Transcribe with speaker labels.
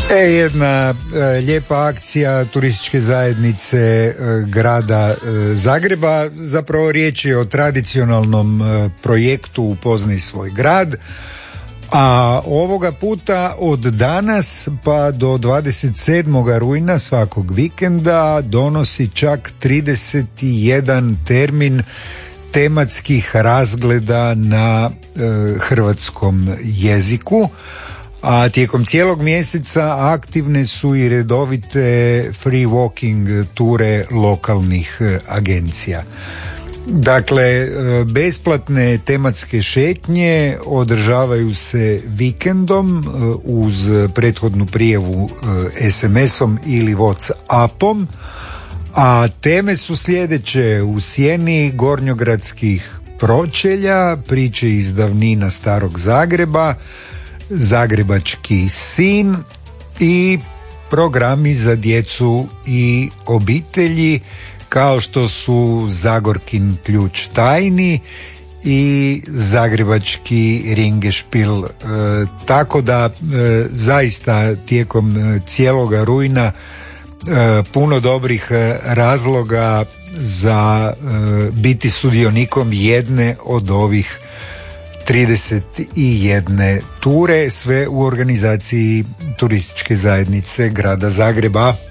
Speaker 1: Jedna lijepa akcija turističke zajednice grada Zagreba. Zapravo riječ je o tradicionalnom projektu Upoznaj svoj grad, a ovoga puta od danas pa do 27. rujna svakog vikenda donosi čak 31 termin tematskih razgleda na hrvatskom jeziku. A tijekom cijelog mjeseca aktivne su i redovite free walking ture lokalnih agencija. Dakle, besplatne tematske šetnje održavaju se vikendom uz prethodnu prijavu SMS-om ili WhatsAppom, a teme su sljedeće: u sjeni gornjogradskih pročelja, priče iz davnina starog Zagreba, zagrebački sin i programi za djecu i obitelji kao što su Zagorkin ključ tajni i zagrebački ringešpil. Tako da zaista tijekom cijeloga rujna puno dobrih razloga za biti sudionikom jedne od ovih 31 ture, sve u organizaciji turističke zajednice grada Zagreba.